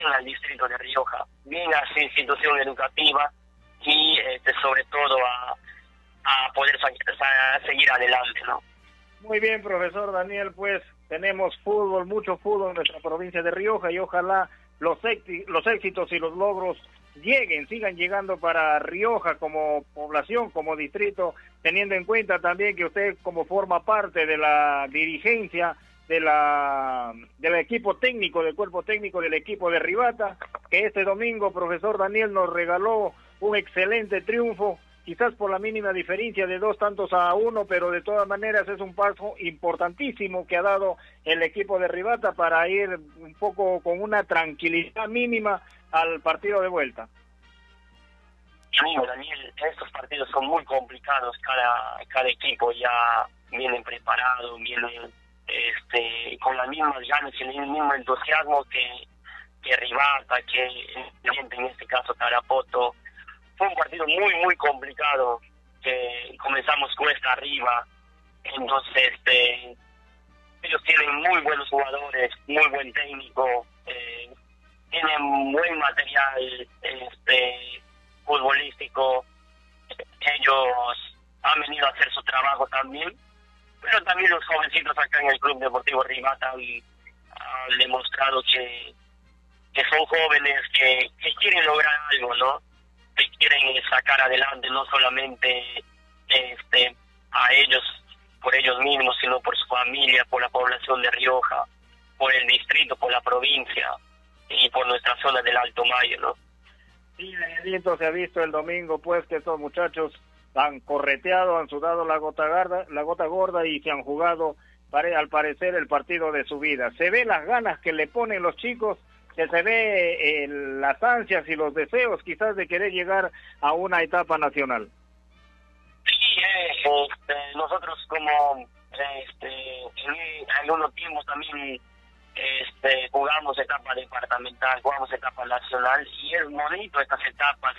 al distrito de Rioja, bien a su institución educativa y sobre todo a poder seguir adelante, ¿no? Muy bien, profesor Daniel, pues tenemos fútbol, mucho fútbol en nuestra provincia de Rioja y ojalá los éxitos y los logros sigan llegando para Rioja como población, como distrito, teniendo en cuenta también que usted como forma parte de la dirigencia del equipo técnico, del cuerpo técnico del equipo de Rivata, que este domingo, profesor Daniel, nos regaló un excelente triunfo, quizás por la mínima diferencia de 2-1, pero de todas maneras es un paso importantísimo que ha dado el equipo de Rivata para ir un poco con una tranquilidad mínima al partido de vuelta. Amigo Daniel, estos partidos son muy complicados, cada equipo ya viene preparado, viene con las mismas ganas y el mismo entusiasmo que Rivata, que en este caso Tarapoto. Fue un partido muy, muy complicado, que comenzamos cuesta arriba, entonces ellos tienen muy buenos jugadores, muy buen técnico, tienen buen material futbolístico, ellos han venido a hacer su trabajo también, pero también los jovencitos acá en el Club Deportivo Rivata han demostrado que son jóvenes que quieren lograr algo, ¿no? Que quieren sacar adelante no solamente a ellos, por ellos mismos, sino por su familia, por la población de Rioja, por el distrito, por la provincia y por nuestra zona del Alto Mayo, ¿no? Sí, Danielito, se ha visto el domingo pues que estos muchachos han correteado, han sudado la gota gorda y se han jugado al parecer el partido de su vida. Se ve las ganas que le ponen los chicos, que se ve las ansias y los deseos quizás de querer llegar a una etapa nacional. Sí, nosotros como en algunos tiempos también jugamos etapa departamental, jugamos etapa nacional y es bonito estas etapas.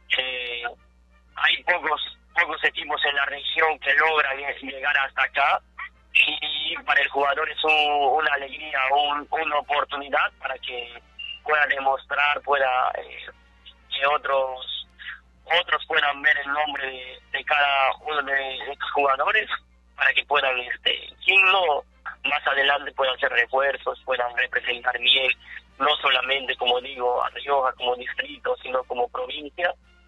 Hay pocos equipos en la región que logran llegar hasta acá y para el jugador es una alegría, una oportunidad para que pueda demostrar, que otros puedan ver el nombre de cada uno de estos jugadores para que puedan, quien no, más adelante puedan hacer refuerzos, puedan representar bien, no solamente, como digo, a Rioja como distrito, sino como provincia.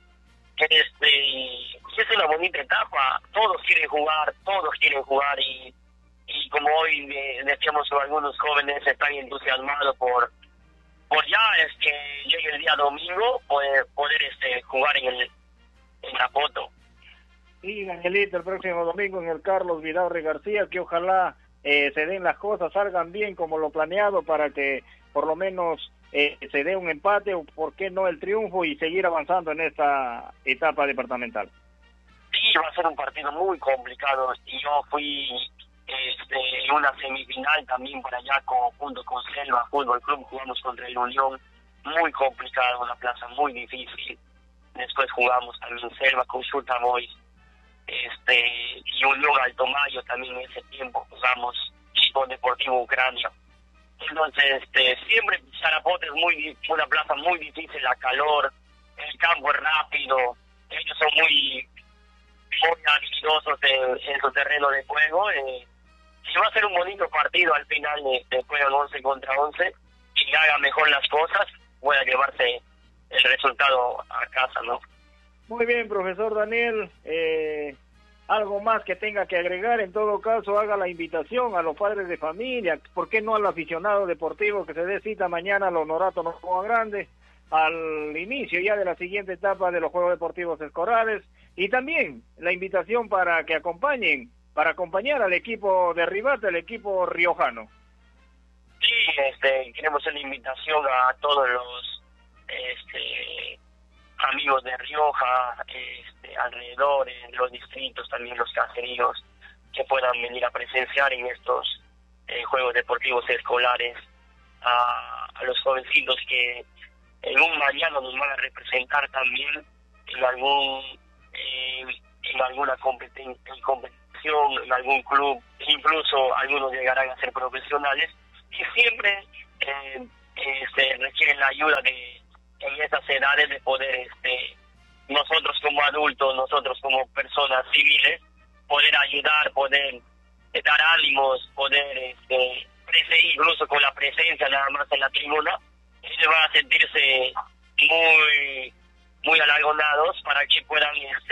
Es una bonita etapa, todos quieren jugar y como hoy decíamos, algunos jóvenes están entusiasmados por ya que llegue el día domingo poder jugar en la foto. Sí, Danielito, el próximo domingo en el Carlos Vidaurre García, que ojalá se den las cosas, salgan bien como lo planeado para que por lo menos se dé un empate o por qué no el triunfo y seguir avanzando en esta etapa departamental. Sí, va a ser un partido muy complicado y yo fui en una semifinal también para allá junto con Selva Fútbol Club, jugamos contra el Unión, muy complicado, una plaza muy difícil. Después jugamos también Selva con Shulta Boys, y Unión Alto Mayo también en ese tiempo jugamos con Deportivo Ucrania. Entonces, siempre Tarapoto es una plaza muy difícil, la calor, el campo es rápido, ellos son muy habilidosos en su terreno de juego, y va a ser un bonito partido al final de juego 11 contra 11, y haga mejor las cosas, pueda llevarse el resultado a casa, ¿no? Muy bien, profesor Daniel, algo más que tenga que agregar. En todo caso, haga la invitación a los padres de familia, ¿por qué no al aficionado deportivo que se dé cita mañana al Honorato Novoa Grande, al inicio ya de la siguiente etapa de los Juegos Deportivos Escolares, y también la invitación para que para acompañar al equipo de Rivata, el equipo riojano? Sí, queremos hacer la invitación a todos los amigos de Rioja, alrededor, en los distritos, también los caseríos, que puedan venir a presenciar en estos Juegos Deportivos Escolares a los jovencitos que en un mañana nos van a representar también en alguna competición, en algún club, incluso algunos llegarán a ser profesionales, y siempre requieren la ayuda de en esas edades de poder nosotros como adultos, nosotros como personas civiles, poder ayudar, poder dar ánimos, poder incluso con la presencia nada más en la tribuna, ellos van a sentirse muy alargonados para que puedan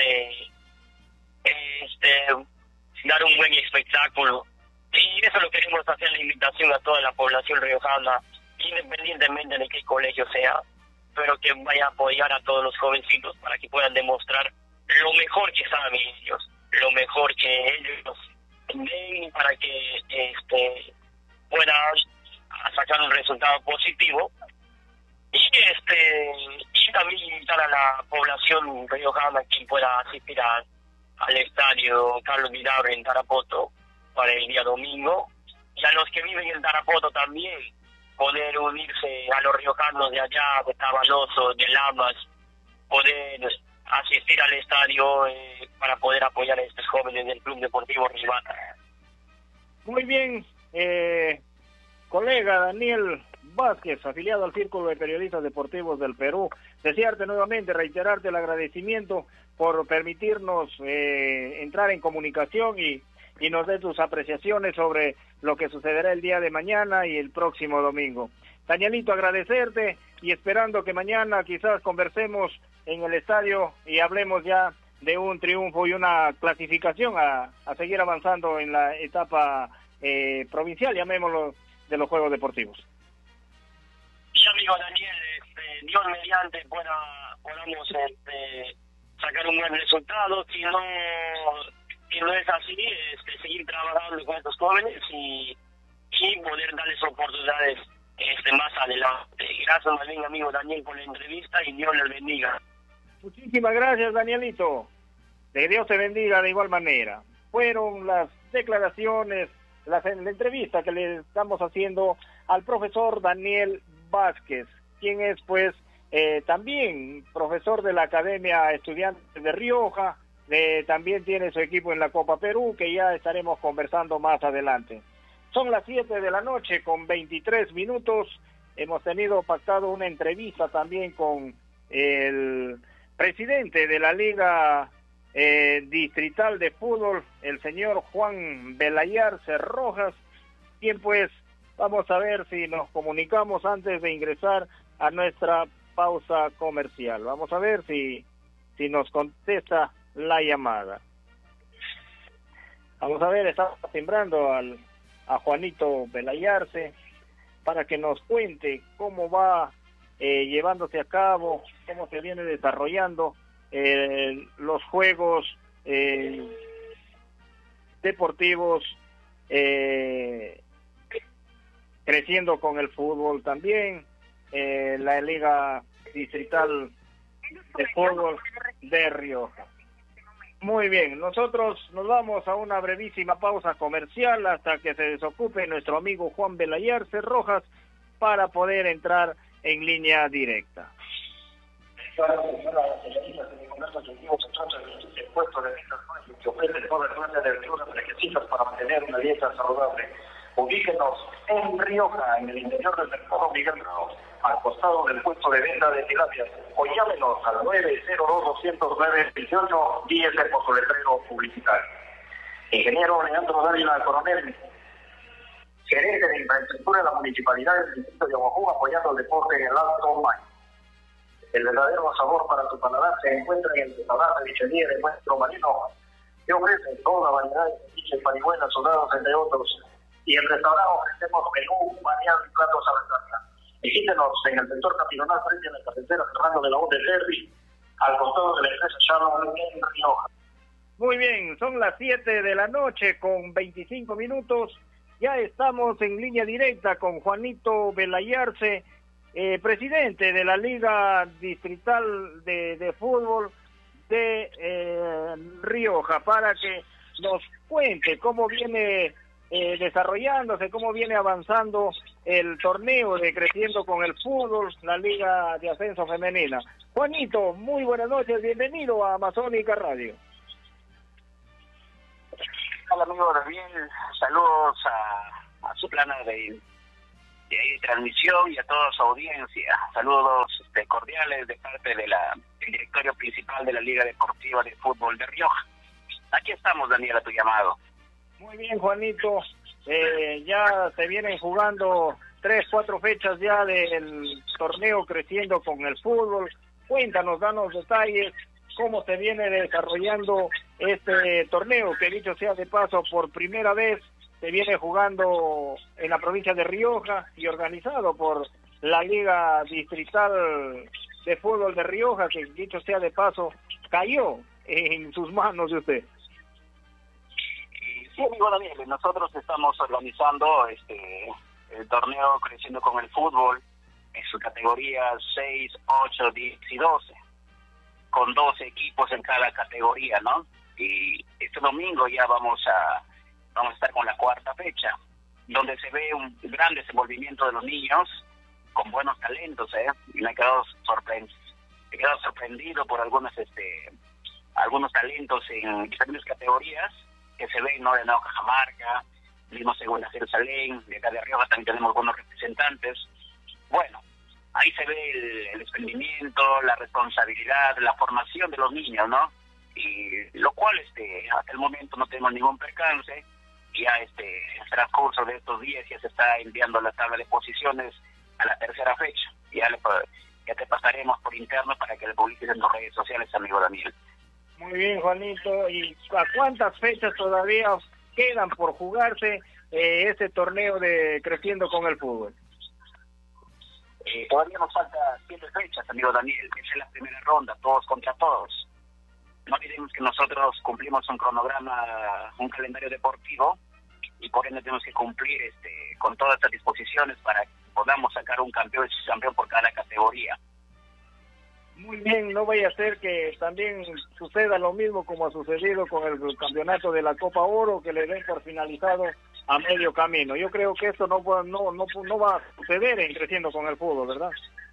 dar un buen espectáculo. Y eso lo queremos hacer, la invitación a toda la población riojana, independientemente de qué colegio sea, pero que vaya a apoyar a todos los jovencitos para que puedan demostrar lo mejor que saben ellos, lo mejor que ellos ven, para que puedan sacar un resultado positivo. Y también invitar a la población riojana que pueda asistir al estadio Carlos Vidaurre en Tarapoto para el día domingo, y a los que viven en Tarapoto también poder unirse a los riojanos de allá, de Tabanoso, de Lamas, poder asistir al estadio para poder apoyar a estos jóvenes del Club Deportivo Rivata. Muy bien, colega Daniel Vázquez, afiliado al Círculo de Periodistas Deportivos del Perú, desearte nuevamente, reiterarte el agradecimiento por permitirnos entrar en comunicación y nos dé tus apreciaciones sobre lo que sucederá el día de mañana y el próximo domingo. Danielito, agradecerte y esperando que mañana quizás conversemos en el estadio y hablemos ya de un triunfo y una clasificación a seguir avanzando en la etapa provincial, llamémoslo, de los Juegos Deportivos. Sí, amigo Daniel, Dios mediante podamos sacar un buen resultado. Si no es así, seguir trabajando con estos jóvenes y poder darles oportunidades más adelante. Gracias más bien, amigo Daniel, por la entrevista y Dios les bendiga. Muchísimas gracias, Danielito. Que Dios te bendiga de igual manera. Fueron las declaraciones, la entrevista que le estamos haciendo al profesor Daniel Vázquez, quien es pues también profesor de la Academia Estudiantes de Rioja, también tiene su equipo en la Copa Perú, que ya estaremos conversando más adelante. Son las 7 de la noche con 23 minutos, hemos tenido pactado una entrevista también con el presidente de la Liga Distrital de Fútbol, el señor Juan Belayarse Rojas, quien pues vamos a ver si nos comunicamos antes de ingresar a nuestra pausa comercial. Vamos a ver si nos contesta la llamada. Vamos a ver, estamos timbrando a Juanito Belayarse para que nos cuente cómo va llevándose a cabo, cómo se viene desarrollando los juegos deportivos, creciendo con el fútbol también, la Liga Distrital de Fútbol de Rioja. Muy bien, nosotros nos vamos a una brevísima pausa comercial hasta que se desocupe nuestro amigo Juan Belayarse Rojas para poder entrar en línea directa. El puesto de ventas que ofrece toda clase de verduras requisitos para mantener una dieta saludable. Ubíquenos en Rioja, en el interior del mercado Miguel Grau, al costado del puesto de venta de tilapias, o llámenos al 902-209-1810 por su letrero publicitario. Ingeniero Leandro Dávila Coronel, gerente de infraestructura de la Municipalidad del Distrito de Aguajú, apoyando el deporte en el Alto May. El verdadero sabor para tu paladar se encuentra en el restaurante Michería de Nuestro Marino, que ofrece toda variedad de ceviches, parihuelas, soldados, entre otros. Y en el restaurante ofrecemos menú, variedad y platos a la carta. Visítenos en el sector capilonal frente a la carretera Fernando de la U de Ferry, al costado de la empresa Shalom en Rioja. Muy bien, son las 7 de la noche con 25 minutos. Ya estamos en línea directa con Juanito Belayarse, presidente de la Liga Distrital de Fútbol de Rioja, para que nos cuente cómo viene desarrollándose, cómo viene avanzando el torneo de Creciendo con el Fútbol, la Liga de Ascenso Femenina. Juanito, muy buenas noches, bienvenido a Amazónica Radio. Hola amigo David, saludos a su plana de de transmisión y a toda su audiencia. Saludos cordiales de parte del directorio principal de la Liga Deportiva de Fútbol de Rioja. Aquí estamos, Daniel, a tu llamado. Muy bien, Juanito. Ya se vienen jugando 3-4 fechas ya del torneo Creciendo con el Fútbol. Cuéntanos, danos detalles, cómo se viene desarrollando este torneo, que dicho sea de paso, por primera vez se viene jugando en la provincia de Rioja y organizado por la Liga Distrital de Fútbol de Rioja, que dicho sea de paso, cayó en sus manos de usted. Sí, amigo Daniel, nosotros estamos organizando el torneo Creciendo con el Fútbol en sus categorías 6, 8, 10 y 12, con 12 equipos en cada categoría, ¿no? Y este domingo ya vamos a estar con la cuarta fecha, donde se ve un gran desenvolvimiento de los niños con buenos talentos, y me he quedado sorprendido por algunos talentos en diferentes categorías que se ven, ¿no? De Nueva Cajamarca, mismo Segunda Jerusalén, de acá de Rioja también tenemos buenos representantes. Bueno, ahí se ve el desprendimiento, la responsabilidad, la formación de los niños, ¿no? Y lo cual hasta el momento no tenemos ningún percance. Ya el transcurso de estos días ya se está enviando la tabla de posiciones a la tercera fecha. Ya te pasaremos por interno para que le publiques en tus redes sociales, amigo Daniel. Muy bien, Juanito. ¿Y a cuántas fechas todavía quedan por jugarse este torneo de Creciendo con el Fútbol? Todavía nos falta 7 fechas, amigo Daniel. Esa es la primera ronda, todos contra todos. No olvidemos que nosotros cumplimos un cronograma, un calendario deportivo, y por ende tenemos que cumplir con todas estas disposiciones para que podamos sacar un campeón y subcampeón por cada categoría. Muy bien, no vaya a ser que también suceda lo mismo como ha sucedido con el campeonato de la Copa Oro, que le den por finalizado a medio camino. Yo creo que esto no va a suceder en Creciendo con el Fútbol, ¿verdad?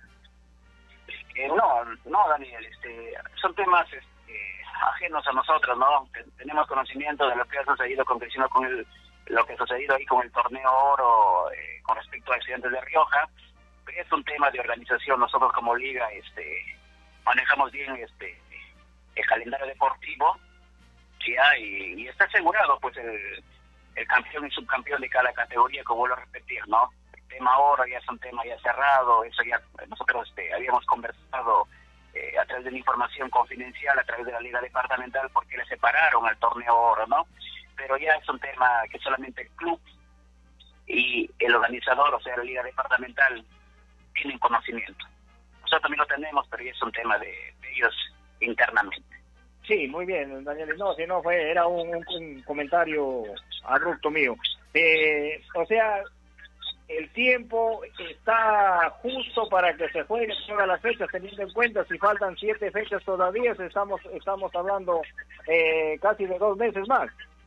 No, Daniel, son temas ajenos a nosotros, ¿no? Tenemos conocimiento de lo que ha sucedido lo que ha sucedido ahí con el torneo Oro con respecto a Estudiantes de Rioja, pero es un tema de organización. Nosotros como liga manejamos bien el calendario deportivo, ¿ya? Y está asegurado pues el campeón y subcampeón de cada categoría, como vuelvo a repetir, ¿no? El tema Oro ya es un tema ya cerrado, eso ya nosotros habíamos conversado a través de la información confidencial, a través de la Liga Departamental, porque le separaron al torneo Oro, ¿no? Pero ya es un tema que solamente el club y el organizador, o sea, la Liga Departamental, tienen conocimiento. Nosotros también lo tenemos, pero ya es un tema de ellos internamente. Sí, muy bien, Daniel. No, si no era un comentario abrupto mío. O sea, el tiempo está justo para que se jueguen todas las fechas, teniendo en cuenta si faltan 7 fechas todavía, estamos hablando casi de 2 meses más.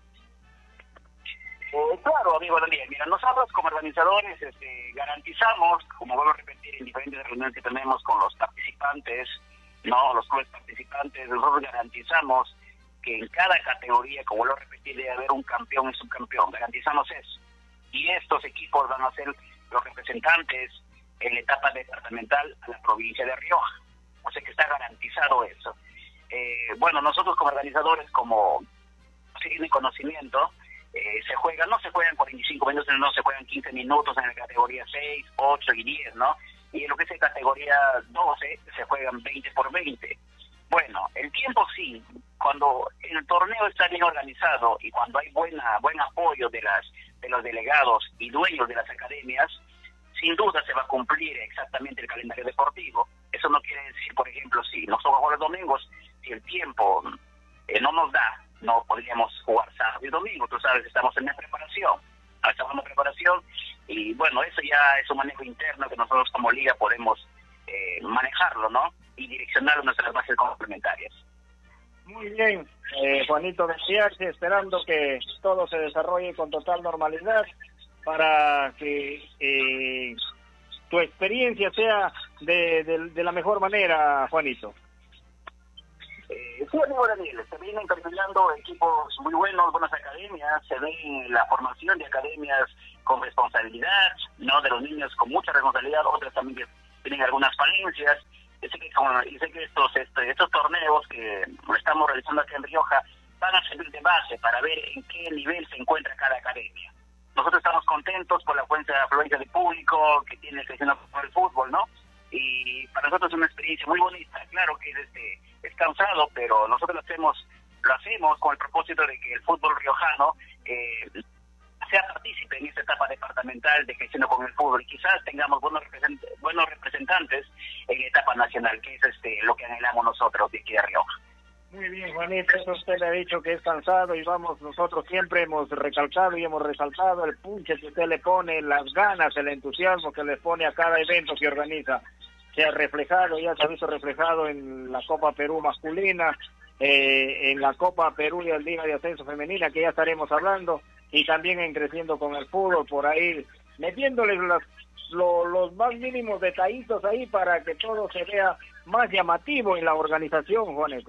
Claro, amigo Daniel, mira, nosotros como organizadores garantizamos, como vuelvo a repetir en diferentes reuniones que tenemos con los participantes, no, los clubes participantes, nosotros garantizamos que en cada categoría, como vuelvo a repetir, debe haber un campeón y subcampeón, garantizamos eso. Y estos equipos van a ser los representantes en la etapa departamental a la provincia de Rioja. O sea que está garantizado eso. Bueno, nosotros como organizadores, como se tiene conocimiento, no se juegan 45 minutos, no se juegan 15 minutos en la categoría 6, 8 y 10, ¿no? Y en lo que es la categoría 12 se juegan 20 por 20. Bueno, el tiempo sí, cuando el torneo está bien organizado y cuando hay buen apoyo de los delegados y dueños de las academias, sin duda se va a cumplir exactamente el calendario deportivo. Eso no quiere decir, por ejemplo, si nosotros jugamos los domingos, si el tiempo no nos da, no podríamos jugar sábado y domingo. Tú sabes, estamos en preparación. Y bueno, eso ya es un manejo interno que nosotros como liga podemos manejarlo, ¿no? Y direccionar nuestras bases complementarias. Muy bien, Juanito García, esperando que todo se desarrolle con total normalidad para que tu experiencia sea de la mejor manera, Juanito. Sí, amigo Daniel, se vienen perfilando equipos muy buenos, buenas academias, se ven la formación de academias con responsabilidad, ¿no? De los niños con mucha responsabilidad, otras también que tienen algunas falencias. Y sé que estos torneos que estamos realizando aquí en Rioja van a servir de base para ver en qué nivel se encuentra cada academia. Nosotros estamos contentos por la afluencia de público que tiene creciendo con el fútbol, ¿no? Y para nosotros es una experiencia muy bonita. Claro que es cansado, pero nosotros lo hacemos con el propósito de que el fútbol riojano sea partícipe en esta etapa departamental de creciendo con el fútbol, y quizás tengamos buenos representantes en la etapa nacional, que es lo que anhelamos nosotros de aquí de Rioja. Muy bien, Juanito, eso usted le ha dicho que es cansado, y nosotros siempre hemos recalcado y hemos resaltado el punche que usted le pone, las ganas, el entusiasmo que le pone a cada evento que organiza. Se ha reflejado, ya se ha visto reflejado en la Copa Perú masculina, en la Copa Perú y la Liga de Ascenso Femenina, que ya estaremos hablando, y también en creciendo con el fútbol, por ahí, metiéndoles los más mínimos detallitos ahí para que todo se vea más llamativo en la organización, Juaneco.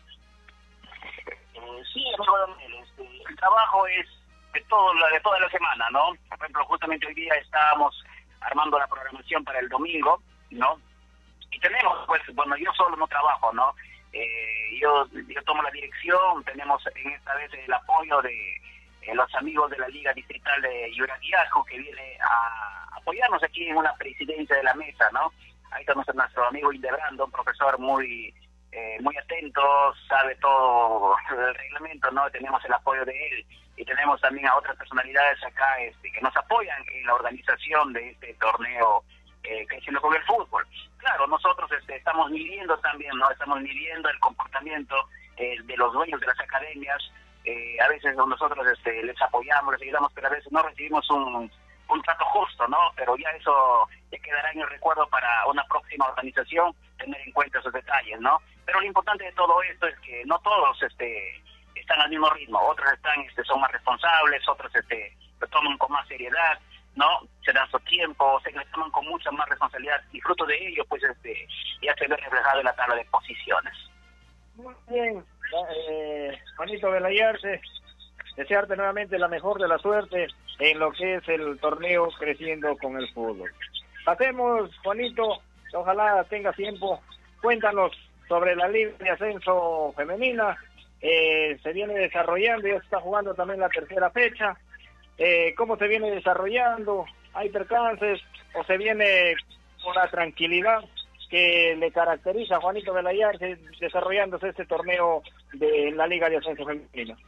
Sí, amigo Daniel, el trabajo es de toda la semana, ¿no? Por ejemplo, justamente hoy día estábamos armando la programación para el domingo, ¿no? Y tenemos, pues, bueno, yo solo no trabajo, ¿no? Yo tomo la dirección, tenemos en esta vez el apoyo de los amigos de la Liga Distrital de Yuraguiajo, que viene a apoyarnos aquí en una presidencia de la mesa, ¿no? Ahí está nuestro amigo Hildebrando, un profesor muy atento, sabe todo el reglamento, ¿no? Tenemos el apoyo de él, y tenemos también a otras personalidades acá que nos apoyan en la organización de este torneo creciendo con el fútbol. Claro, nosotros estamos midiendo también, ¿no? Estamos midiendo el comportamiento de los dueños de las academias. A veces nosotros les apoyamos, les ayudamos, pero a veces no recibimos un trato justo, ¿no? Pero ya eso ya quedará en el recuerdo para una próxima organización, tener en cuenta esos detalles, ¿no? Pero lo importante de todo esto es que no todos están al mismo ritmo, otros son más responsables, otros lo toman con más seriedad, ¿no? Se dan su tiempo, se lo toman con mucha más responsabilidad, y fruto de ello, pues ya se ve reflejado en la tabla de posiciones. Muy bien, Juanito Velayarse, desearte nuevamente la mejor de la suerte en lo que es el torneo creciendo con el fútbol. Pasemos, Juanito, ojalá tengas tiempo, cuéntanos sobre la Liga de Ascenso Femenina. Se viene desarrollando, ya se está jugando también la tercera fecha. ¿Cómo se viene desarrollando? ¿Hay percances o se viene con la tranquilidad que le caracteriza a Juanito Velayarse desarrollándose este torneo de la Liga de Ascenso Femenina?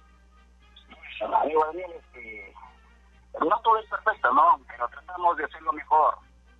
Amigo Daniel, no todo es perfecto, ¿no? Pero tratamos de hacerlo mejor.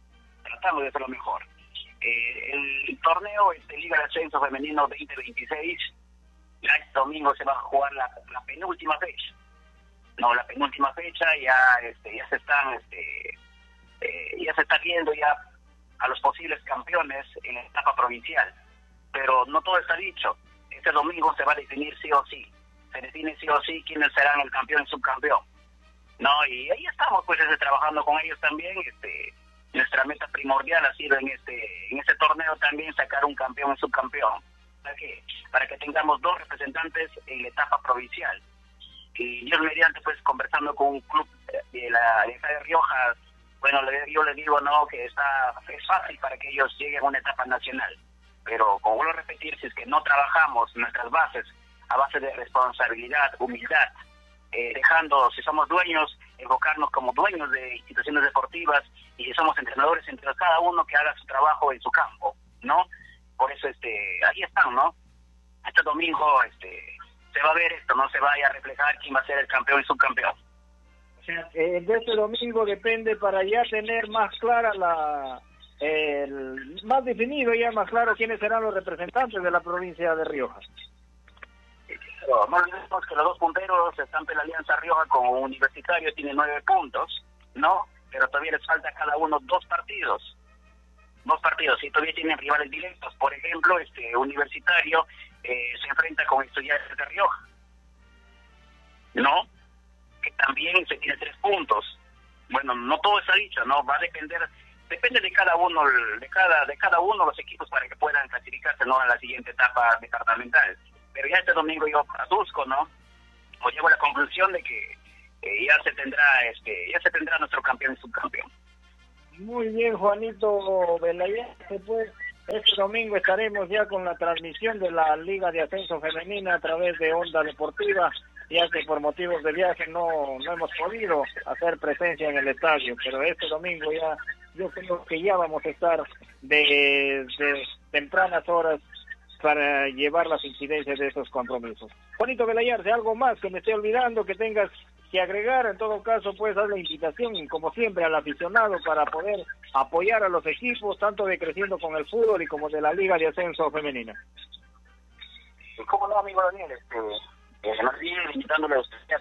El torneo Liga de Ascenso Femenino 2026, este domingo se va a jugar la penúltima fecha. No, la penúltima fecha ya se están ya se está viendo ya a los posibles campeones en la etapa provincial, pero no todo está dicho. Este domingo se va a definir sí o sí, se define sí o sí quiénes serán el campeón y subcampeón, ¿no? Y ahí estamos pues trabajando con ellos también. Nuestra meta primordial ha sido en este torneo también sacar un campeón y subcampeón. ¿Para qué? Para que tengamos 2 representantes en la etapa provincial. Y Dios mediante, pues, conversando con un club de la de Rioja, bueno, yo les digo, no, que es fácil para que ellos lleguen a una etapa nacional. Pero, como vuelvo a repetir, si es que no trabajamos nuestras bases a base de responsabilidad, humildad, dejando, si somos dueños, enfocarnos como dueños de instituciones deportivas, y si somos entrenadores, entre cada uno que haga su trabajo en su campo, ¿no? Por eso, ahí están, ¿no? Este domingo, se va a ver esto, ¿no? Se vaya a reflejar quién va a ser el campeón y subcampeón. O sea, de este domingo depende para ya tener más clara más definido, ya más claro quiénes serán los representantes de la provincia de Rioja. Pero no olvidemos que los 2 punteros están en la Alianza Rioja con Universitario, tiene 9 puntos, ¿no? Pero todavía les falta a cada uno 2 partidos. 2 partidos, y todavía tienen rivales directos. Por ejemplo, Universitario se enfrenta con Estudiantes de Rioja, ¿no? Que también se tiene 3 puntos. Bueno, no todo está dicho, ¿no? Va a depender depende de cada uno, de cada uno los equipos para que puedan clasificarse, ¿no?, a la siguiente etapa departamental. Pero ya este domingo yo aduzco, ¿no?, o llego a la conclusión de que ya se tendrá nuestro campeón y subcampeón. Muy bien, Juanito Velayarse, pues este domingo estaremos ya con la transmisión de la Liga de Ascenso Femenina a través de Onda Deportiva, ya que por motivos de viaje no hemos podido hacer presencia en el estadio, pero este domingo ya yo creo que ya vamos a estar de tempranas horas para llevar las incidencias de estos compromisos. Juanito Velayarse, ¿algo más que me esté olvidando que tengas que agregar? En todo caso, pues haz la invitación, como siempre, al aficionado para poder apoyar a los equipos, tanto de Creciendo con el Fútbol y como de la Liga de Ascenso Femenina. Y cómo no, amigo Daniel, más bien invitándole a usted a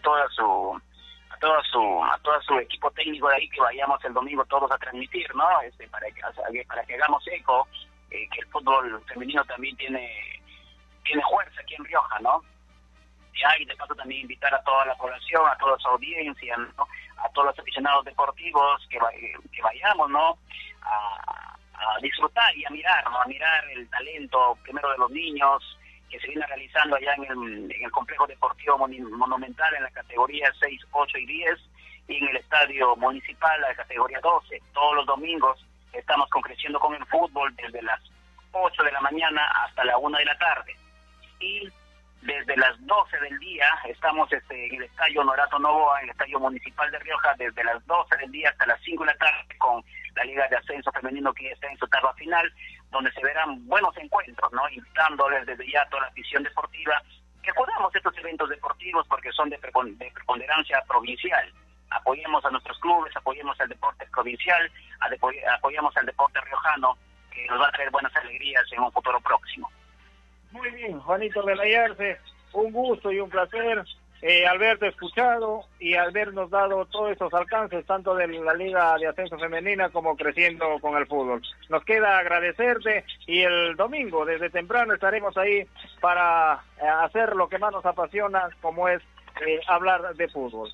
todo su equipo técnico de ahí, que vayamos el domingo todos a transmitir, ¿no? Para que hagamos eco, que el fútbol femenino también tiene fuerza aquí en Rioja, ¿no? Y de paso también invitar a toda la población, a toda su audiencia, ¿no?, a todos los aficionados deportivos que vayamos, ¿no?, a disfrutar y a mirar, ¿no?, a mirar el talento primero de los niños que se viene realizando allá en el complejo deportivo monumental en la categoría 6, 8 y 10, y en el estadio municipal la categoría 12. Todos los domingos estamos Creciendo con el Fútbol desde las 8 de la mañana hasta la 1 de la tarde. Y desde las 12 del día estamos en el estadio Honorato Novoa, en el estadio municipal de Rioja, desde las 12 del día hasta las 5 de la tarde, con la Liga de Ascenso Femenino, que está en su etapa final, donde se verán buenos encuentros, ¿no?, invitándoles desde ya a toda la afición deportiva que acudamos a estos eventos deportivos porque son de preponderancia provincial. Apoyemos a nuestros clubes, apoyemos al deporte provincial, apoyemos al deporte riojano, que nos va a traer buenas alegrías en un futuro próximo. Muy bien, Juanito Velayarse, un gusto y un placer haberte escuchado y habernos dado todos esos alcances, tanto de la Liga de Ascenso Femenina como Creciendo con el Fútbol. Nos queda agradecerte, y el domingo desde temprano estaremos ahí para hacer lo que más nos apasiona, como es hablar de fútbol.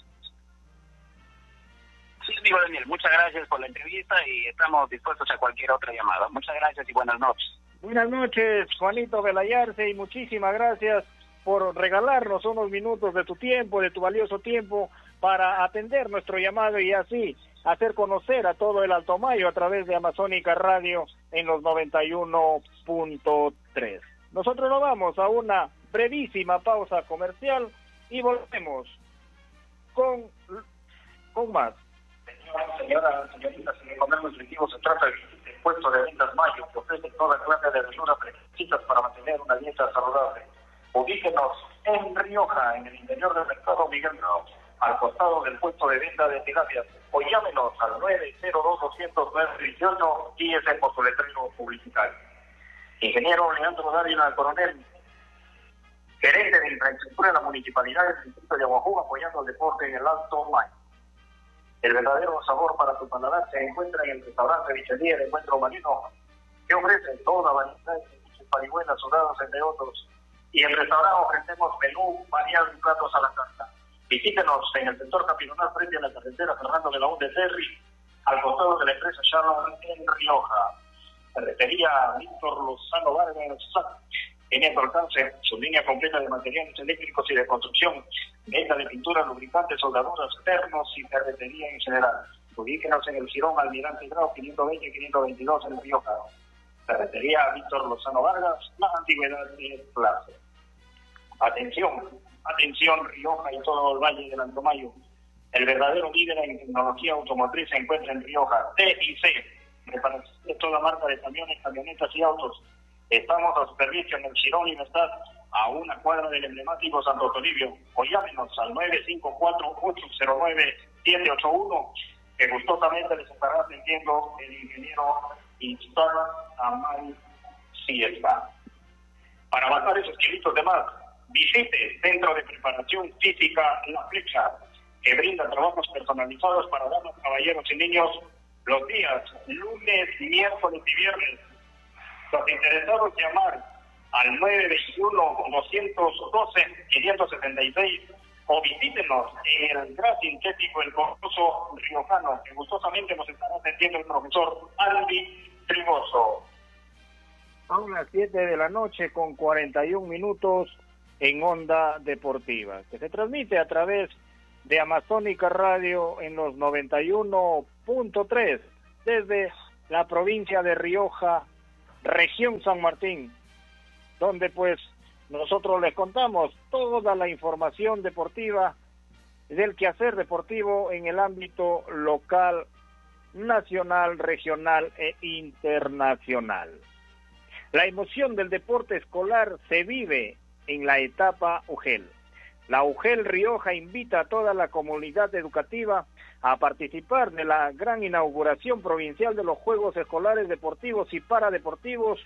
Sí, amigo Daniel, muchas gracias por la entrevista y estamos dispuestos a cualquier otra llamada. Muchas gracias y buenas noches. Buenas noches, Juanito Velayarse, y muchísimas gracias por regalarnos unos minutos de tu tiempo, de tu valioso tiempo, para atender nuestro llamado y así hacer conocer a todo el Alto Mayo a través de Amazónica Radio en los 91.3. Nosotros nos vamos a una brevísima pausa comercial y volvemos con más. Señoritas, sin comer nutritivo, se trata del puesto de ventas Mayo, que ofrece toda clase de verduras fresquitas para mantener una dieta saludable. Ubíquenos en Rioja, en el interior del mercado Miguel Grau, al costado del puesto de venta de tilapias, o llámenos al 902-209-18 y ese por su letrero publicitario. Ingeniero Leandro Dávila Coronel, gerente de infraestructura de la municipalidad del distrito de Aguajú, apoyando el deporte en el Alto Mayo. El verdadero sabor para tu paladar se encuentra en el restaurante Bichería El Encuentro Marino, que ofrece toda variedad de parihuelas, sudados, entre otros. Y en el restaurante ofrecemos menú variado y platos a la carta. Visítenos en el sector capilonal frente a la carretera Fernando de la Hunde Terry, al costado de la empresa Shalom en Rioja. Ferretería Víctor Lozano Vargas tiene a tu alcance su línea completa de materiales eléctricos y de construcción, venta de pintura, lubricantes, soldaduras, ternos y ferretería en general. Ubíquenos en el Girón Almirante Grau 520 y 522 en Rioja. Ferretería Víctor Lozano Vargas, la antigüedad de Plaza. Atención Rioja y todo el Valle del Alto Mayo. El verdadero líder en tecnología automotriz se encuentra en Rioja. TIC, reparación de toda marca de camiones, camionetas y autos. Estamos a su servicio en el Girón Libertad, a una cuadra del emblemático Santo Toribio. O llámenos al 954-809-781, que gustosamente les estará atendiendo el ingeniero Instala Amay Siesta. Para avanzar esos kilitos de más, visite Centro de Preparación Física La Flecha, que brinda trabajos personalizados para damas, caballeros y niños los días lunes, miércoles y viernes. Los interesados llamar al 921-212-576 o visítenos en el Gran Sintético El Corso Riojano, que gustosamente nos estará atendiendo el profesor Andy Trigoso. Son las 7 de la noche con 41 minutos en Onda Deportiva, que se transmite a través de Amazónica Radio en los 91.3 desde la provincia de Rioja, región San Martín, donde pues nosotros les contamos toda la información deportiva del quehacer deportivo en el ámbito local, nacional, regional e internacional. La emoción del deporte escolar se vive en la etapa UGEL. La UGEL Rioja invita a toda la comunidad educativa a participar de la gran inauguración provincial de los Juegos Escolares Deportivos y Paradeportivos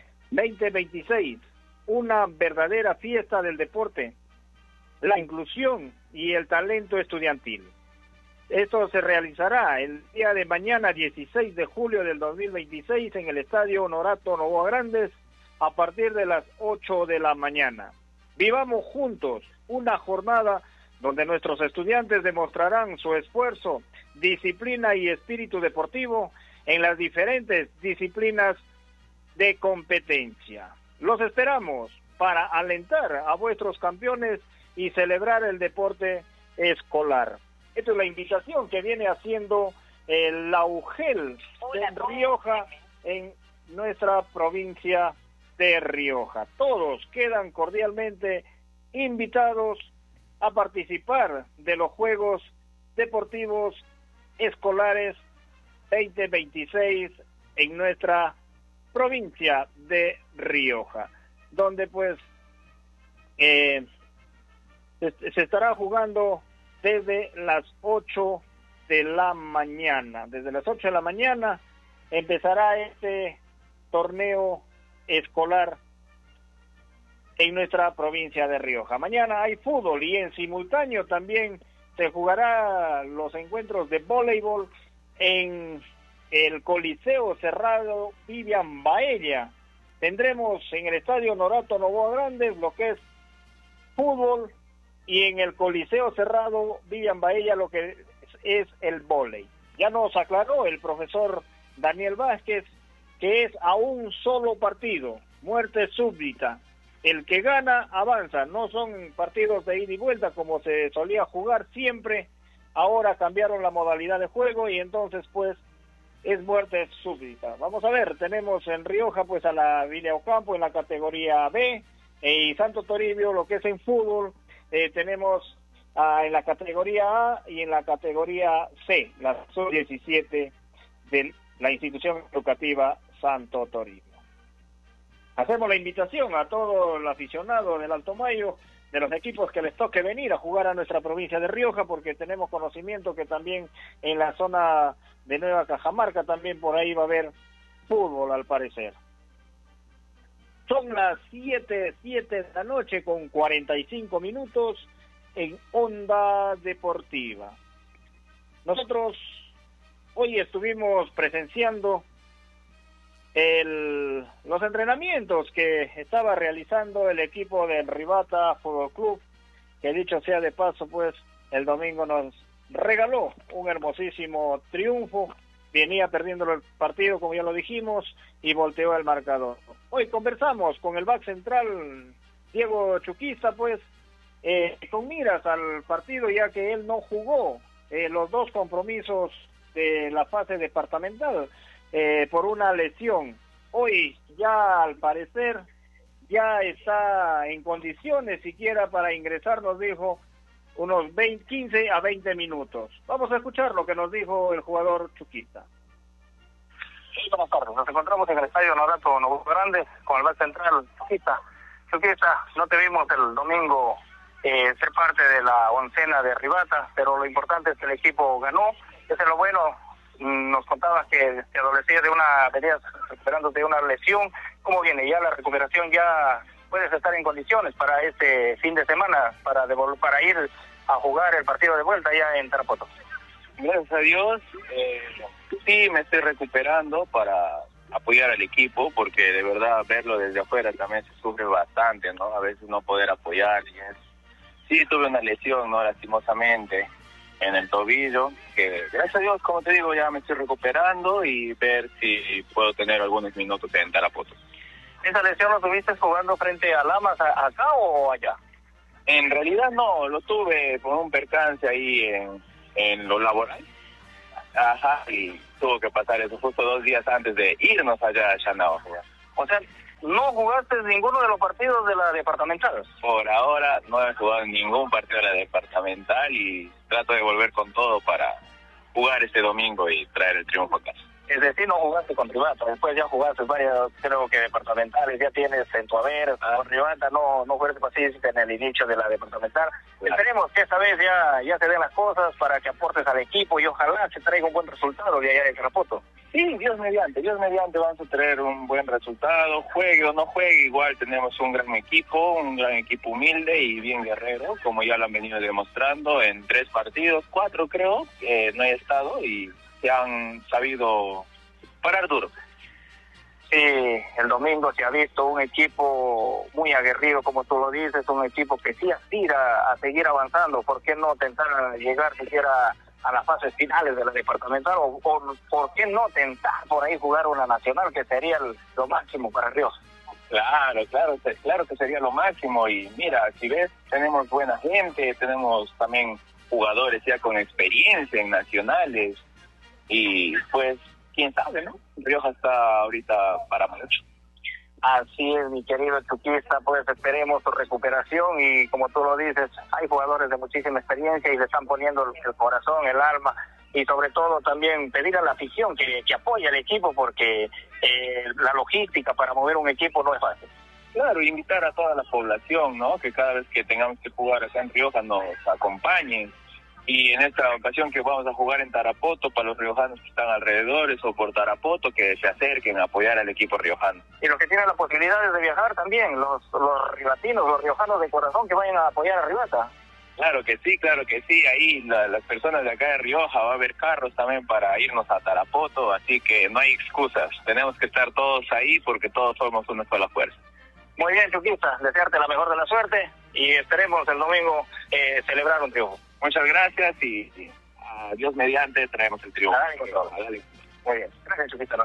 2026, una verdadera fiesta del deporte, la inclusión y el talento estudiantil. Esto se realizará el día de mañana, 16 de julio del 2026, en el Estadio Honorato Novoa Grandes, a partir de las 8 de la mañana. Vivamos juntos una jornada donde nuestros estudiantes demostrarán su esfuerzo, disciplina y espíritu deportivo en las diferentes disciplinas de competencia. Los esperamos para alentar a vuestros campeones y celebrar el deporte escolar. Esta es la invitación que viene haciendo la UGEL de Rioja en nuestra provincia de Rioja. Todos quedan cordialmente invitados a participar de los Juegos Deportivos Escolares 2026 en nuestra provincia de Rioja, donde pues se estará jugando desde las 8 de la mañana. Desde las 8 de la mañana empezará este torneo escolar en nuestra provincia de Rioja. Mañana hay fútbol y en simultáneo también se jugará los encuentros de voleibol en el Coliseo Cerrado Vivian Baella. Tendremos en el Estadio Honorato Novoa Grandes lo que es fútbol y en el Coliseo Cerrado Vivian Baella lo que es el vóley. Ya nos aclaró el profesor Daniel Vázquez que es a un solo partido, muerte súbdita. El que gana avanza, no son partidos de ida y vuelta como se solía jugar siempre. Ahora cambiaron la modalidad de juego y entonces pues es muerte súbdita. Vamos a ver, tenemos en Rioja pues a la Villa Ocampo en la categoría B y Santo Toribio lo que es en fútbol. Tenemos en la categoría A y en la categoría C, la sub-17 de la institución educativa Santo Toribio. Hacemos la invitación a todo el aficionado del Alto Mayo, de los equipos que les toque venir a jugar a nuestra provincia de Rioja, porque tenemos conocimiento que también en la zona de Nueva Cajamarca también por ahí va a haber fútbol al parecer. Son las 7 de la noche con 45 minutos en Onda Deportiva. Nosotros hoy estuvimos presenciando los entrenamientos que estaba realizando el equipo del Rivata Fútbol Club, que dicho sea de paso, pues el domingo nos regaló un hermosísimo triunfo. Venía perdiendo el partido, como ya lo dijimos, y volteó el marcador. Hoy conversamos con el back central, Diego Chuquista, pues, con miras al partido, ya que él no jugó los dos compromisos de la fase departamental por una lesión. Hoy ya, al parecer, ya está en condiciones siquiera para ingresar, nos dijo, unos 15 a 20 minutos. Vamos a escuchar lo que nos dijo el jugador Chuquista. Sí, buenas tardes. Nos encontramos en el Estadio Honorato Novoa Grande con el back central Chuquista. Chuquista, no te vimos el domingo ser parte de la oncena de Rivata, pero lo importante es que el equipo ganó. Eso es lo bueno. Nos contabas que te adolecías venías recuperándote de una lesión. ¿Cómo viene ya la recuperación? ¿Ya puedes estar en condiciones para este fin de semana, para ir a jugar el partido de vuelta ya en Tarapoto? Gracias a Dios, sí me estoy recuperando para apoyar al equipo, porque de verdad verlo desde afuera también se sufre bastante, ¿no? A veces no poder apoyar y es Sí, tuve una lesión, ¿no? Lastimosamente, en el tobillo, que gracias a Dios, como te digo, ya me estoy recuperando y ver si puedo tener algunos minutos en Tarapoto. ¿Esa lesión lo tuviste jugando frente a Lamas acá o allá? En realidad no, lo tuve con un percance ahí en lo laboral. Ajá, y tuvo que pasar eso justo 2 días antes de irnos allá a Chanao a jugar. O sea, ¿no jugaste ninguno de los partidos de la departamental? Por ahora no he jugado en ningún partido de la departamental y trato de volver con todo para jugar este domingo y traer el triunfo a casa. Es decir, no jugaste con Rivata, después ya jugaste varios, creo que departamentales, ya tienes en tu haber, con Rivata no fuiste pacífica en el inicio de la departamental. Claro. Esperemos que esta vez ya se den las cosas para que aportes al equipo y ojalá se traiga un buen resultado de allá de Tarapoto. Sí, Dios mediante vamos a traer un buen resultado, juegue o no juegue, igual tenemos un gran equipo humilde y bien guerrero, como ya lo han venido demostrando en 3 partidos, 4 creo, que no he estado y se han sabido parar duro. Sí, el domingo se ha visto un equipo muy aguerrido, como tú lo dices, un equipo que sí aspira a seguir avanzando. ¿Por qué no tentar llegar siquiera a las fases finales de la departamental? O ¿por qué no tentar por ahí jugar una nacional, que sería lo máximo para Rioja? Claro que sería lo máximo. Y mira, si ves, tenemos buena gente, tenemos también jugadores ya con experiencia en nacionales. Y pues, quién sabe, ¿no? Rioja está ahorita para mucho. Así es, mi querido Chuquista, pues esperemos su recuperación y como tú lo dices, hay jugadores de muchísima experiencia y le están poniendo el corazón, el alma y sobre todo también pedir a la afición que apoye al equipo porque la logística para mover un equipo no es fácil. Claro, invitar a toda la población, ¿no? Que cada vez que tengamos que jugar acá en Rioja nos acompañen. Y en esta ocasión que vamos a jugar en Tarapoto, para los riojanos que están alrededores o por Tarapoto, que se acerquen a apoyar al equipo riojano. Y los que tienen la posibilidad de viajar también, los ribatinos, los riojanos de corazón que vayan a apoyar a Rivata. Claro que sí, ahí las personas de acá de Rioja va a haber carros también para irnos a Tarapoto, así que no hay excusas, tenemos que estar todos ahí porque todos somos una sola fuerza. Muy bien, Chuquista, desearte la mejor de la suerte y esperemos el domingo celebrar un triunfo. Muchas gracias y a Dios mediante traemos el triunfo. Dale. Muy bien, gracias Chuquista.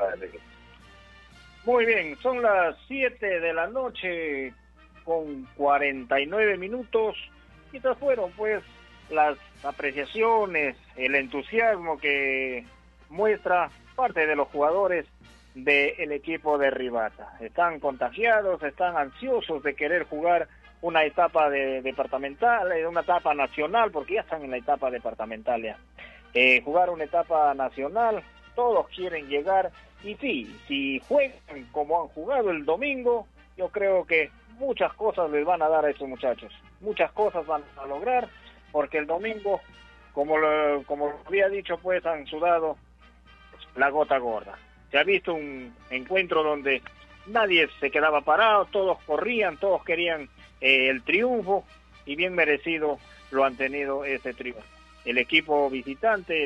Muy bien, son las 7 de la noche con 49 minutos y estas fueron pues las apreciaciones, el entusiasmo que muestra parte de los jugadores del equipo de Rivata. Están contagiados, están ansiosos de querer jugar una etapa departamental, una etapa nacional, porque ya están en la etapa departamental ya. Jugar una etapa nacional, todos quieren llegar, y sí, si juegan como han jugado el domingo, yo creo que muchas cosas les van a dar a esos muchachos, muchas cosas van a lograr, porque el domingo, como lo había dicho, pues han sudado la gota gorda. Se ha visto un encuentro donde nadie se quedaba parado, todos corrían, todos querían el triunfo y bien merecido lo han tenido ese triunfo. El equipo visitante,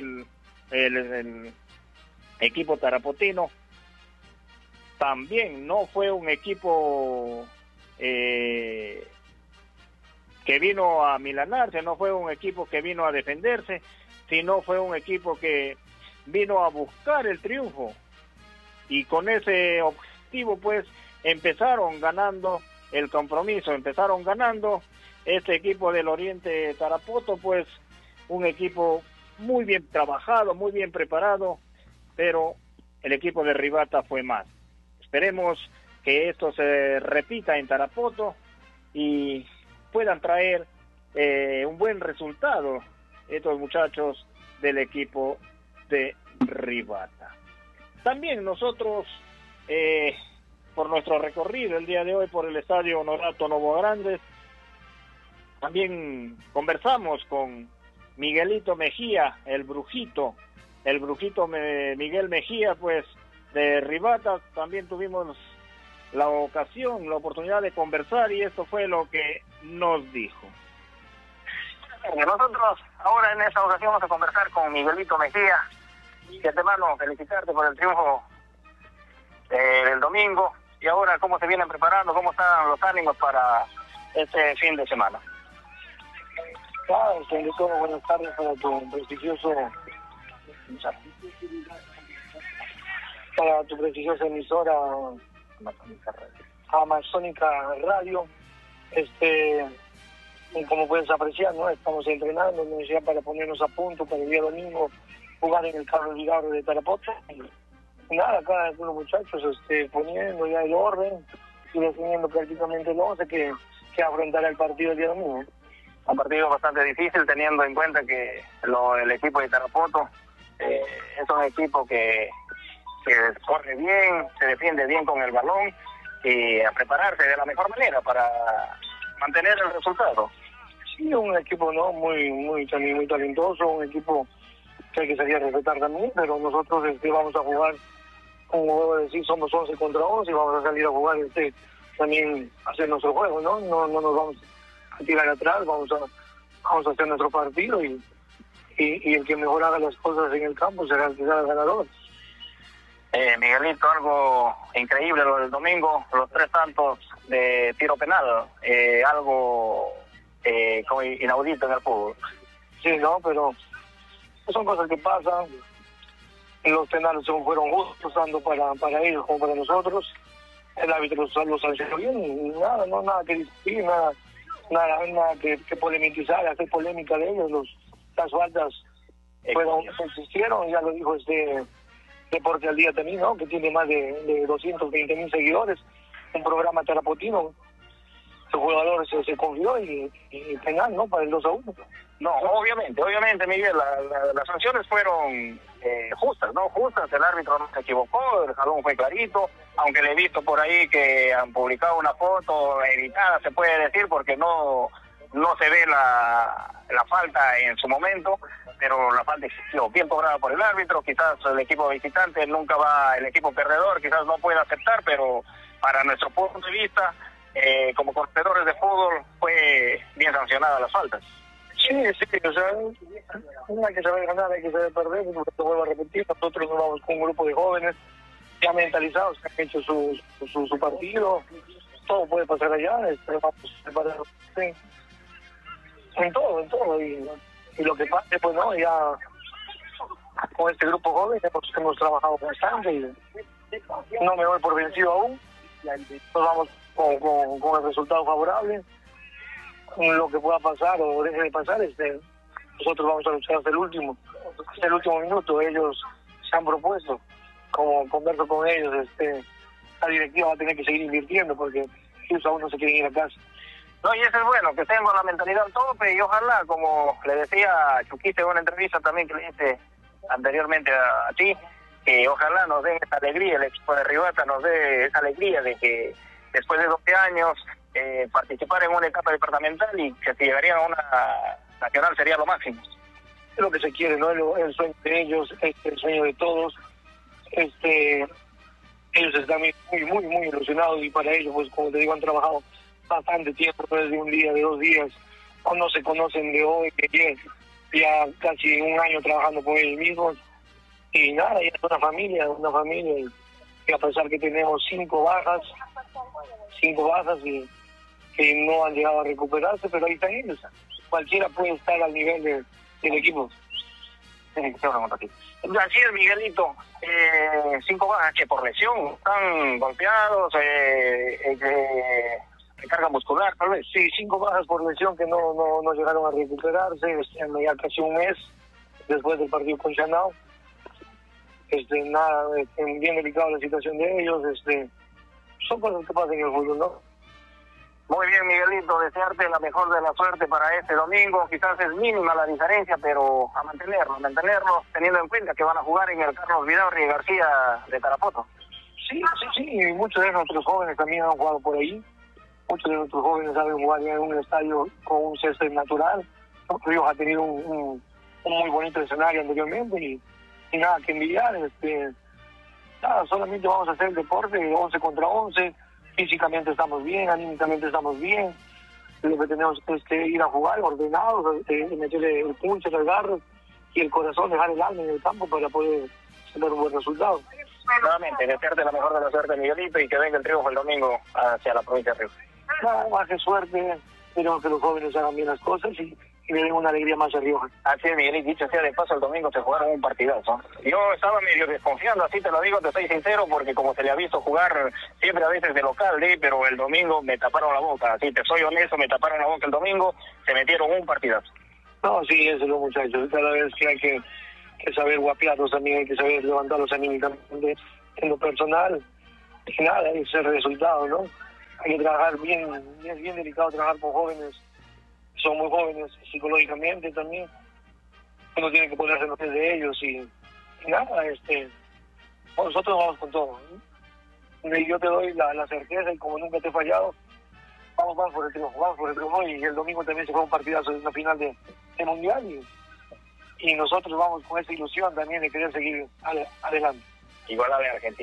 el equipo tarapotino, también no fue un equipo que vino a milanarse, no fue un equipo que vino a defenderse, sino fue un equipo que vino a buscar el triunfo y con ese objetivo pues empezaron ganando el compromiso, empezaron ganando este equipo del Oriente Tarapoto, pues un equipo muy bien trabajado, muy bien preparado, pero el equipo de Rivata fue más. Esperemos que esto se repita en Tarapoto y puedan traer un buen resultado estos muchachos del equipo de Rivata. También nosotros por nuestro recorrido el día de hoy por el Estadio Honorato Novo Grandes, también conversamos con Miguelito Mejía, el brujito Miguel Mejía, pues de Rivata. También tuvimos la oportunidad de conversar y esto fue lo que nos dijo. Nosotros ahora en esta ocasión vamos a conversar con Miguelito Mejía y de antemano felicitarte por el triunfo del domingo. Y ahora, ¿cómo se vienen preparando? ¿Cómo están los ánimos para este fin de semana? Sobre todo buenas tardes para tu prestigiosa emisora Amazónica Radio. Como puedes apreciar, ¿no? Estamos entrenando ya para ponernos a punto para el día domingo jugar en el Carlos Vigarro de Tarapoto. Y nada, acá con los muchachos poniendo ya el orden y definiendo prácticamente el 11 que afrontará el partido el día domingo. Un partido bastante difícil teniendo en cuenta que el equipo de Tarapoto es un equipo que corre bien, se defiende bien con el balón y a prepararse de la mejor manera para mantener el resultado. Sí, un equipo muy talentoso, un equipo que hay que salir a respetar también, pero nosotros vamos a jugar, como debo decir, somos 11 contra 11 y vamos a salir a jugar también a hacer nuestro juego, ¿no? No nos vamos a tirar atrás, vamos a hacer nuestro partido y el que mejor haga las cosas en el campo será el ganador. Miguelito, algo increíble lo del domingo, los 3 tantos de tiro penal, algo como inaudito en el fútbol. Sí, no, pero son cosas que pasan. Los penales fueron justos tanto para ellos como para nosotros. El árbitro los sancionó bien y nada que discutir, nada que polemizar, hacer polémica de ellos. Las faltas existieron, ya lo dijo Deporte al Día también, ¿no? Que tiene más de 220.000 seguidores, un programa tarapotino. El jugador se confió y penal, ¿no? Para el 2-1. No, obviamente, Miguel, las sanciones fueron justas, ¿no? Justas, el árbitro no se equivocó, el jalón fue clarito, aunque le he visto por ahí que han publicado una foto editada, se puede decir, porque no se ve la falta en su momento, pero la falta existió, bien cobrada por el árbitro. Quizás el equipo visitante el equipo perdedor quizás no pueda aceptar, pero para nuestro punto de vista, como conocedores de fútbol, fue bien sancionada las faltas. Sí, o sea, no hay que saber ganar, hay que saber perder, porque te vuelvo a repetir, nosotros nos vamos con un grupo de jóvenes ya mentalizados, que han hecho su partido, todo puede pasar allá, vamos a preparar en todo, y lo que pase, pues no, ya con este grupo joven hemos trabajado bastante y no me voy por vencido aún, nos vamos con el resultado favorable. Lo que pueda pasar o deje de pasar, nosotros vamos a luchar hasta el último minuto. Ellos se han propuesto, como converso con ellos, la directiva va a tener que seguir invirtiendo porque ellos aún no se quieren ir a casa. No, y eso es bueno, que tengan la mentalidad al tope y ojalá, como le decía Chuquiste en una entrevista también que le hice anteriormente a ti, que ojalá nos den esa alegría, el equipo de Rivata nos dé esa alegría de que después de 12 años participar en una etapa departamental y que si llegarían a una nacional sería lo máximo. Es lo que se quiere, ¿no? El sueño de ellos, el sueño de todos. Ellos están muy ilusionados y para ellos, pues como te digo, han trabajado bastante tiempo, desde un día, de 2 días, o no se conocen de hoy, de ayer, ya casi un año trabajando con ellos mismos y nada, ya es una familia y a pesar que tenemos 5 bajas y que no han llegado a recuperarse, pero ahí están ellos. Cualquiera puede estar al nivel del equipo. Así es, Miguelito. 5 bajas que por lesión están golpeados, recarga muscular, tal vez. Sí, 5 bajas por lesión que no llegaron a recuperarse, ya casi un mes después del partido con Chanao. Bien delicada la situación de ellos, son cosas que pasan en el fútbol, ¿no? Muy bien, Miguelito, desearte la mejor de la suerte para este domingo. Quizás es mínima la diferencia, pero a mantenerlo, teniendo en cuenta que van a jugar en el Carlos Vidaurri García de Tarapoto. Sí, muchos de nuestros jóvenes también han jugado por ahí. Muchos de nuestros jóvenes saben jugar en un estadio con un césped natural. Ríos ha tenido un muy bonito escenario anteriormente y nada que envidiar. Solamente vamos a hacer el deporte 11 contra 11. Físicamente estamos bien, anímicamente estamos bien. Lo que tenemos es que ir a jugar ordenados, meterle el punch, el agarre y el corazón, dejar el alma en el campo para poder tener un buen resultado. Nuevamente, desearte la mejor de la suerte, Miguelito, y que venga el triunfo el domingo hacia la provincia de Río. Nada más que suerte, queremos que los jóvenes hagan bien las cosas y le den una alegría más a Rioja. Así es, Miguel, y dicho sea de paso, el domingo se jugaron un partidazo. Yo estaba medio desconfiando, así te lo digo, te soy sincero, porque como se le ha visto jugar siempre a veces de local, pero el domingo me taparon la boca, así te soy honesto, me taparon la boca el domingo, se metieron un partidazo. No, sí, eso es lo muchachos, cada vez que hay que saber guapearlos también, hay que saber levantarlos anímicamente. En lo personal, nada, es el resultado, ¿no? Hay que trabajar bien, es bien delicado trabajar con jóvenes, son muy jóvenes psicológicamente también, uno tiene que ponerse en los pies de ellos y nada, nosotros vamos con todo, ¿no? Y yo te doy la certeza y como nunca te he fallado, vamos por el triunfo, y el domingo también se fue un partidazo de una final de mundial y nosotros vamos con esa ilusión también de querer seguir adelante. Igual a la de Argentina.